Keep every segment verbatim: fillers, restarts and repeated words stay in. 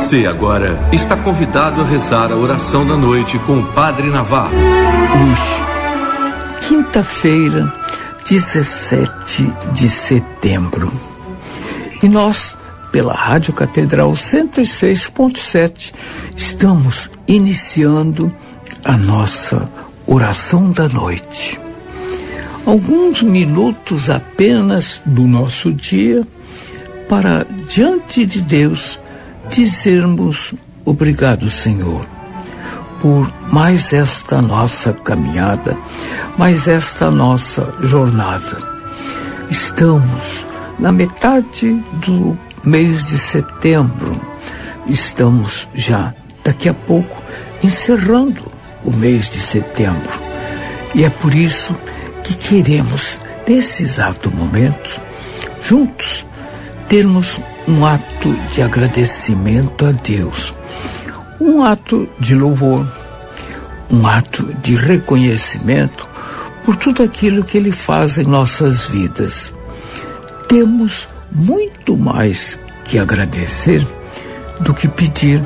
Você agora está convidado a rezar a oração da noite com o Padre Navarro. Hoje, quinta-feira, dezessete de setembro. E nós, pela Rádio Catedral cento e seis ponto sete, estamos iniciando a nossa oração da noite. Alguns minutos apenas do nosso dia para, diante de Deus, dizermos obrigado, Senhor, por mais esta nossa caminhada, mais esta nossa jornada. Estamos na metade do mês de setembro, estamos já daqui a pouco encerrando o mês de setembro. E é por isso que queremos, nesse exato momento, juntos, termos um ato de agradecimento a Deus, um ato de louvor, um ato de reconhecimento por tudo aquilo que Ele faz em nossas vidas. Temos muito mais que agradecer do que pedir.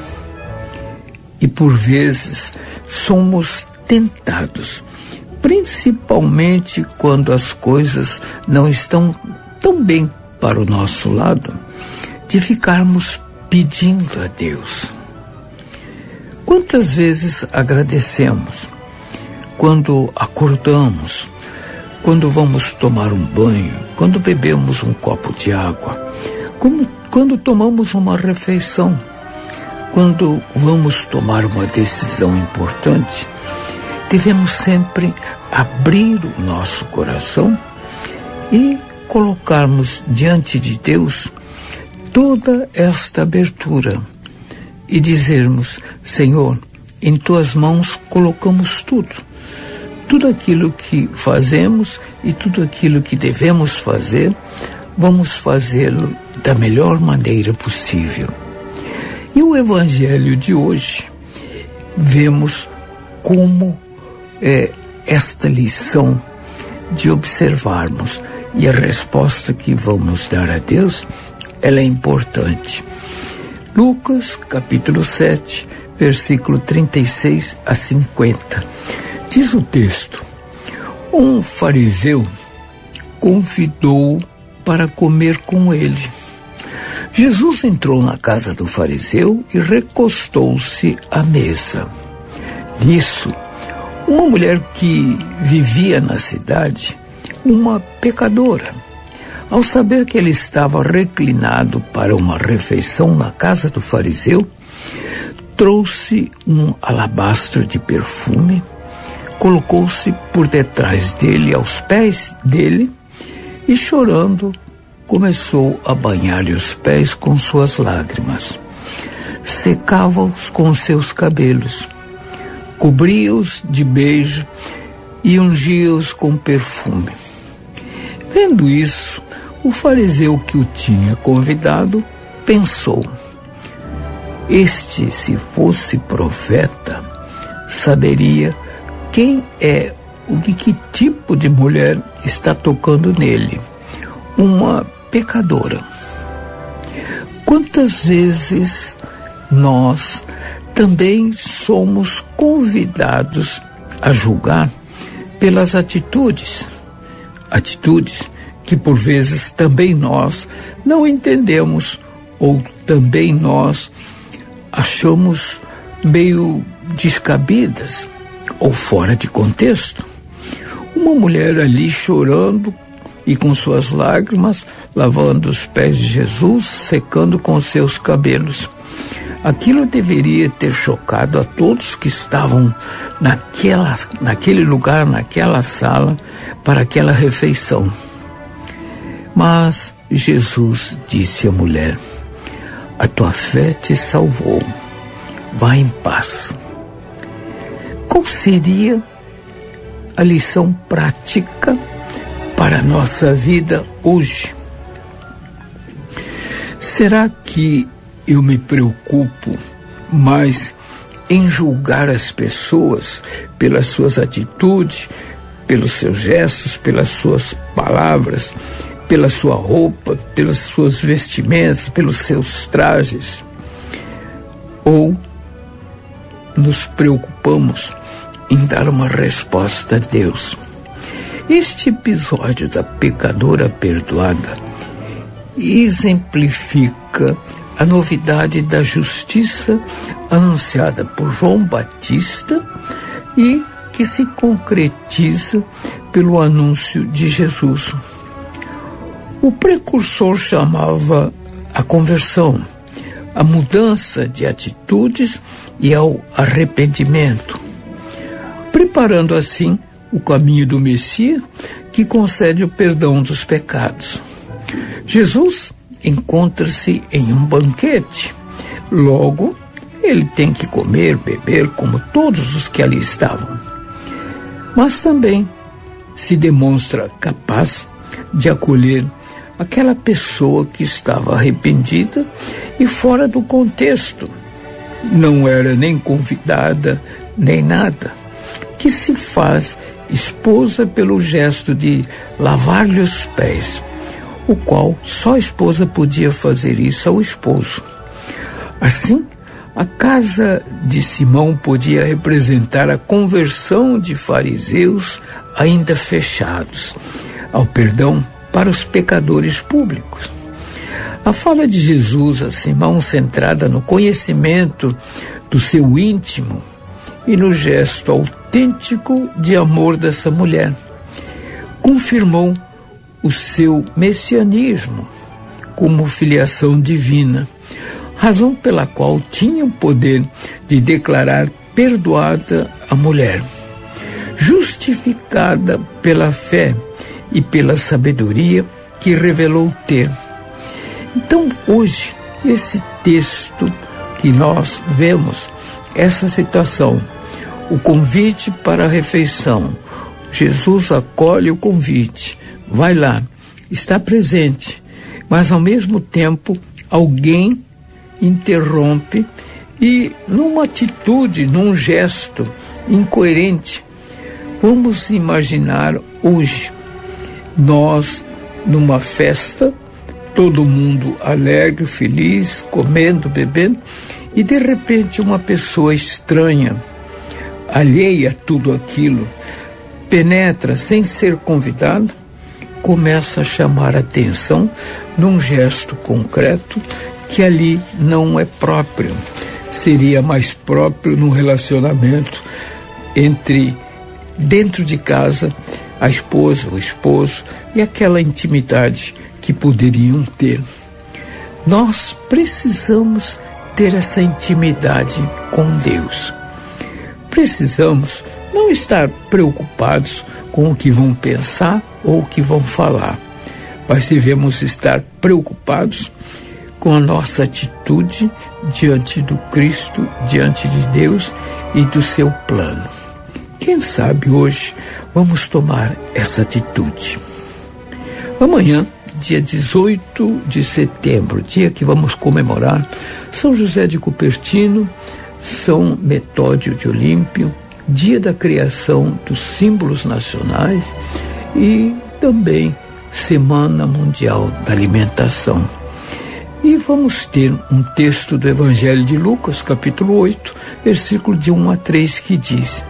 E por vezes somos tentados, principalmente quando as coisas não estão tão bem para o nosso lado, de ficarmos pedindo a Deus. Quantas vezes agradecemos quando acordamos, quando vamos tomar um banho, quando bebemos um copo de água, como, quando tomamos uma refeição, quando vamos tomar uma decisão importante, devemos sempre abrir o nosso coração e colocarmos diante de Deus toda esta abertura e dizermos: Senhor, em Tuas mãos colocamos tudo, tudo aquilo que fazemos e tudo aquilo que devemos fazer, vamos fazê-lo da melhor maneira possível. E o Evangelho de hoje, vemos como é esta lição de observarmos, e a resposta que vamos dar a Deus, ela é importante. Lucas, capítulo sete, versículo trinta e seis a cinquenta. Diz o texto: um fariseu convidou-o para comer com ele. Jesus entrou na casa do fariseu e recostou-se à mesa. Nisso, uma mulher que vivia na cidade, uma pecadora, ao saber que ele estava reclinado para uma refeição na casa do fariseu, trouxe um alabastro de perfume, colocou-se por detrás dele, aos pés dele, e chorando, começou a banhar-lhe os pés com suas lágrimas. Secava-os com seus cabelos, cobria-os de beijo e ungia-os com perfume. Vendo isso, o fariseu que o tinha convidado pensou: este, se fosse profeta, saberia quem é o que, que tipo de mulher está tocando nele, uma pecadora. Quantas vezes nós também somos convidados a julgar pelas atitudes, atitudes que por vezes também nós não entendemos ou também nós achamos meio descabidas ou fora de contexto. Uma mulher ali chorando e com suas lágrimas, lavando os pés de Jesus, secando com seus cabelos. Aquilo deveria ter chocado a todos que estavam naquela, naquele lugar, naquela sala, para aquela refeição. Mas Jesus disse à mulher: a tua fé te salvou, vá em paz. Qual seria a lição prática para a nossa vida hoje? Será que eu me preocupo mais em julgar as pessoas pelas suas atitudes, pelos seus gestos, pelas suas palavras, pela sua roupa, pelas suas vestimentas, pelos seus trajes? ou nos preocupamos em dar uma resposta a Deus. Este episódio da pecadora perdoada exemplifica a novidade da justiça anunciada por João Batista e que se concretiza pelo anúncio de Jesus. O precursor chamava a conversão, a mudança de atitudes e ao arrependimento, preparando assim o caminho do Messias, que concede o perdão dos pecados. Jesus encontra-se em um banquete. Logo, ele tem que comer, beber, como todos os que ali estavam. Mas também se demonstra capaz de acolher aquela pessoa que estava arrependida e fora do contexto. Não era nem convidada, nem nada. Que se faz esposa pelo gesto de lavar-lhe os pés, o qual só a esposa podia fazer isso ao esposo. Assim, a casa de Simão podia representar a conversão de fariseus ainda fechados ao perdão para os pecadores públicos. A fala de Jesus a Simão, centrada no conhecimento do seu íntimo e no gesto autêntico de amor dessa mulher, confirmou o seu messianismo como filiação divina, razão pela qual tinha o poder de declarar perdoada a mulher, justificada pela fé e pela sabedoria que revelou ter. Então, hoje, esse texto que nós vemos, essa situação, o convite para a refeição, Jesus acolhe o convite, vai lá, está presente, mas ao mesmo tempo alguém interrompe e, numa atitude, num gesto incoerente, vamos imaginar hoje nós numa festa, todo mundo alegre, feliz, comendo, bebendo, e de repente uma pessoa estranha, alheia a tudo aquilo, penetra sem ser convidado, começa a chamar a atenção num gesto concreto que ali não é próprio. Seria mais próprio num relacionamento entre, dentro de casa, a esposa, o esposo e aquela intimidade que poderiam ter. Nós precisamos ter essa intimidade com Deus. Precisamos não estar preocupados com o que vão pensar ou o que vão falar, mas devemos estar preocupados com a nossa atitude diante do Cristo, diante de Deus e do seu plano. Quem sabe hoje vamos tomar essa atitude. Amanhã, dia dezoito de setembro, dia que vamos comemorar São José de Cupertino, São Metódio de Olímpio, dia da criação dos símbolos nacionais e também Semana Mundial da Alimentação. E vamos ter um texto do Evangelho de Lucas, capítulo oito, versículo de um a três, que diz: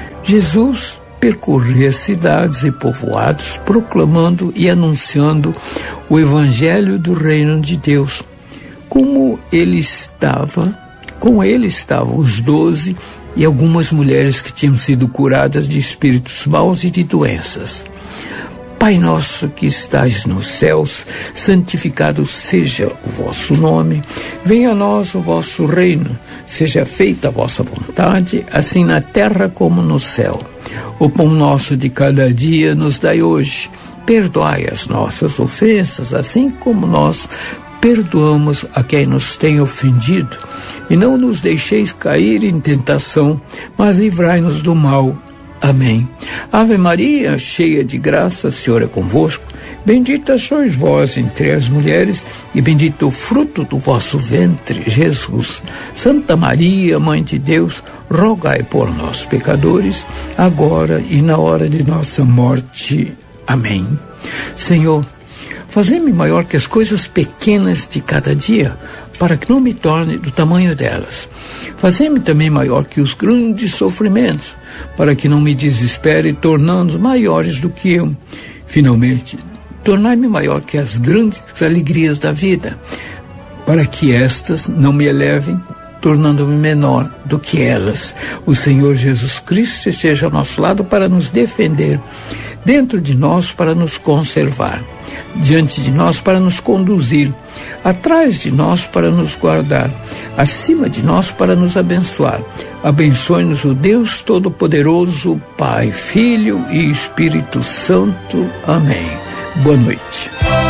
Jesus percorria cidades e povoados, proclamando e anunciando o Evangelho do Reino de Deus. Como ele estava, com ele estavam os doze e algumas mulheres que tinham sido curadas de espíritos maus e de doenças. Pai nosso que estais nos céus, santificado seja o vosso nome. Venha a nós o vosso reino. Seja feita a vossa vontade, assim na terra como no céu. O pão nosso de cada dia nos dai hoje. Perdoai as nossas ofensas, assim como nós perdoamos a quem nos tem ofendido. E não nos deixeis cair em tentação, mas livrai-nos do mal. Amém. Ave Maria, cheia de graça, o Senhor é convosco. Bendita sois vós entre as mulheres, e bendito o fruto do vosso ventre, Jesus. Santa Maria, Mãe de Deus, rogai por nós, pecadores, agora e na hora de nossa morte. Amém. Senhor, fazei-me maior que as coisas pequenas de cada dia, para que não me torne do tamanho delas. Fazei-me também maior que os grandes sofrimentos, para que não me desespere, tornando-os maiores do que eu. Finalmente, tornai-me maior que as grandes alegrias da vida, para que estas não me elevem, tornando-me menor do que elas. O Senhor Jesus Cristo esteja ao nosso lado para nos defender, dentro de nós para nos conservar, diante de nós para nos conduzir, atrás de nós para nos guardar, acima de nós para nos abençoar. Abençoe-nos o Deus Todo-Poderoso, Pai, Filho e Espírito Santo. Amém. Boa noite.